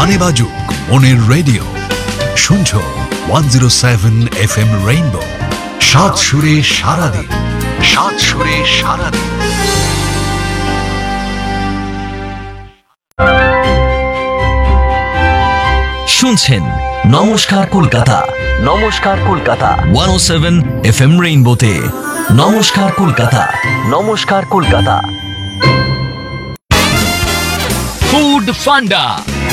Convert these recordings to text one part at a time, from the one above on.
গানে বাজুক মনের রেডিও, শুনছো 107 FM রেইনবো। সাত সুরে সারাদিন, সাত সুরে সারাদিন। শুনছেন নমস্কার কলকাতা, নমস্কার কলকাতা 107 FM রেইনবোতে। নমস্কার কলকাতা, নমস্কার কলকাতা। ফুড ফান্ডা,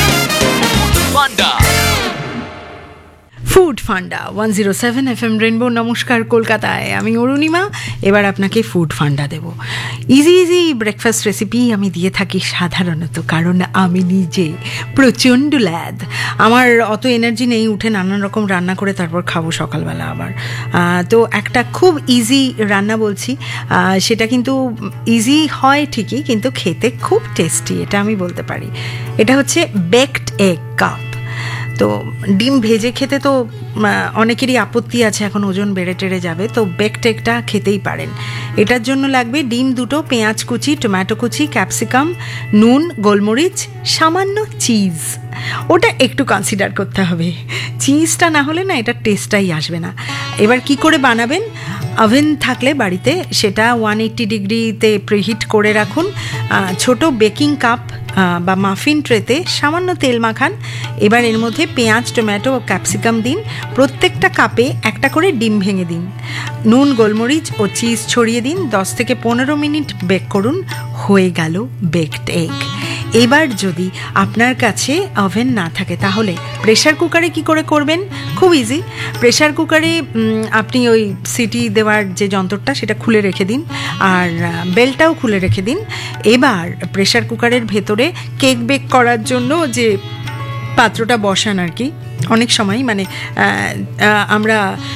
ফুড ফান্ডা 107 FM রেইনবো। নমস্কার কলকাতায়, আমি অরুণিমা। এবার আপনাকে ফুড ফান্ডা দেব। ইজি ইজি ব্রেকফাস্ট রেসিপি আমি দিয়ে থাকি সাধারণত, কারণ আমি নিজে প্রচণ্ড ল্যাদ। আমার অত এনার্জি নেই উঠে নানান রকম রান্না করে তারপর খাবো সকালবেলা আবার। তো একটা খুব ইজি রান্না বলছি, সেটা কিন্তু ইজি হয় ঠিকই, কিন্তু খেতে খুব টেস্টি, এটা আমি বলতে পারি। এটা হচ্ছে বেকড এগ কাপ। তো ডিম ভেজে খেতে তো অনেকেরই আপত্তি আছে, এখন ওজন বেড়ে টেড়ে যাবে, তো বেকড এগটা খেতেই পারেন। এটার জন্য লাগবে ডিম দুটো, পেঁয়াজ কুচি, টমেটো কুচি, ক্যাপসিকাম, নুন, গোলমরিচ, সামান্য চিজ। ওটা একটু কনসিডার করতে হবে, চিজটা না হলে না এটার টেস্টটাই আসবে না। এবার কি করে বানাবেন? ওভেন থাকলে বাড়িতে সেটা 180 ডিগ্রিতে প্রিহিট করে রাখুন। ছোট বেকিং কাপ বা মাফিন ট্রেতে সামান্য তেল মাখান। এবার এর মধ্যে পেঁয়াজ, টমেটো ও ক্যাপসিকাম দিন। প্রত্যেকটা কাপে একটা করে ডিম ভেঙে দিন। নুন, গোলমরিচ ও চিজ ছড়িয়ে দিন। 10 থেকে 15 মিনিট বেক করুন। হয়ে গেল বেকড এগ। এবার যদি আপনার কাছে ওভেন না থাকে তাহলে প্রেশার কুকারে কি করে করবেন? খুব ইজি। প্রেশার কুকারে আপনি ওই সিটি দেওয়ার যে যন্ত্রটা সেটা খুলে রেখে দিন, আর বেলটাও খুলে রেখে দিন। এবার প্রেশার কুকারের ভেতরে কেক বেক করার জন্য যে পাত্রটা বসান আর কি, অনেক সময় মানে আমরা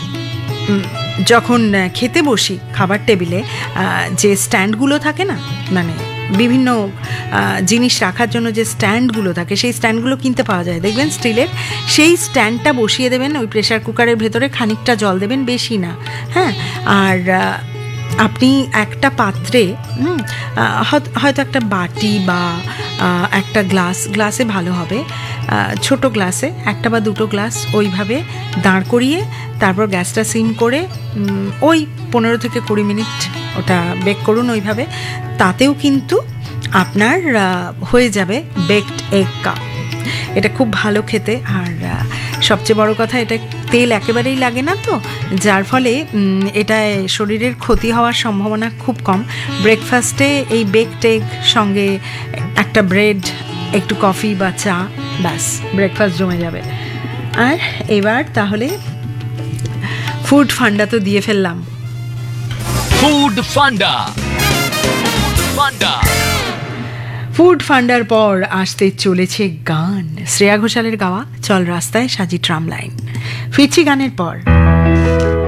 যখন খেতে বসি খাবার টেবিলে যে স্ট্যান্ডগুলো থাকে না, মানে বিভিন্ন জিনিস রাখার জন্য যে স্ট্যান্ডগুলো থাকে, সেই স্ট্যান্ডগুলো কিনতে পাওয়া যায় দেখবেন স্টিলের। সেই স্ট্যান্ডটা বসিয়ে দেবেন ওই প্রেশার কুকারের ভেতরে, খানিকটা জল দেবেন, বেশি না, হ্যাঁ। আর আপনি একটা পাত্রে হয়তো একটা বাটি বা একটা গ্লাসে ভালো হবে, ছোট গ্লাসে একটা বা দুটো গ্লাস ওইভাবে দাঁড় করিয়ে তারপর গ্যাসটা সিম করে ওই 15 থেকে 20 মিনিট ওটা বেক করুন ওইভাবে। তাতেও কিন্তু আপনার হয়ে যাবে বেকড এগ কাপ। এটা খুব ভালো খেতে, আর সবচেয়ে বড় কথা এটা তেল একেবারেই লাগে না, তো যার ফলে এটায় শরীরের ক্ষতি হওয়ার সম্ভাবনা খুব কম। ব্রেকফাস্টে এই বেকড এগ সঙ্গে একটা ব্রেড, একটু কফি বা চা, ব্যাস ব্রেকফাস্ট জমে যাবে। আর এবার তাহলে ফুড ফান্ডা তো দিয়ে ফেললাম। ফুড ফান্ডা, ফুড ফান্ডার পর আসতে চলেছে গান, শ্রেয়া ঘোষালের গাওয়া চল রাস্তায় সাজি ট্রাম লাইন। ফিরছি গানের পর।